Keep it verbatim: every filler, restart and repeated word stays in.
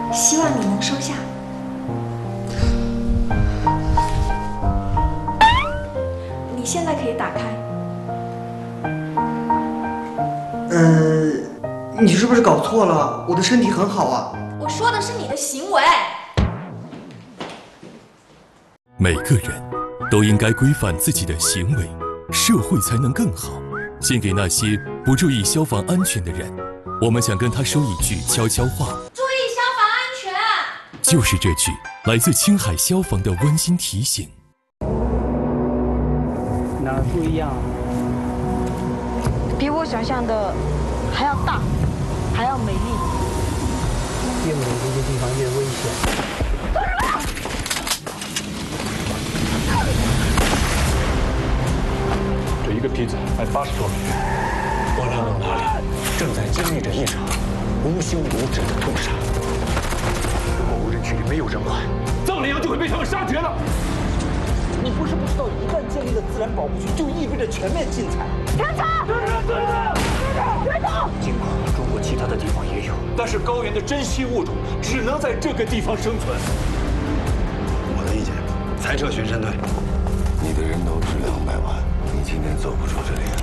希望你能收下。你现在可以打开。 呃，你是不是搞错了？我的身体很好啊。 我说的是你的行为。 每个人都应该规范自己的行为，社会才能更好。献给那些不注意消防安全的人，我们想跟他说一句悄悄话： 注意消防安全。 就是这句来自青海消防的温馨提醒。 哪儿不一样？ 比我想象的还要大，还要美丽。 越美丽的地方越危险。 这一个披萨卖八十多美元。波拉诺那里正在经历着一场无休无止的屠杀。如果无人区里没有人管，藏羚羊就会被他们杀绝了。 你不是不知道，一旦建立了自然保护区，就意味着全面禁采。 停车！停车！停车！ 尽管中国其他的地方也有，但是高原的珍稀物种只能在这个地方生存。 我的意见，裁撤巡山队。你的人头值两百万，你今天走不出这里。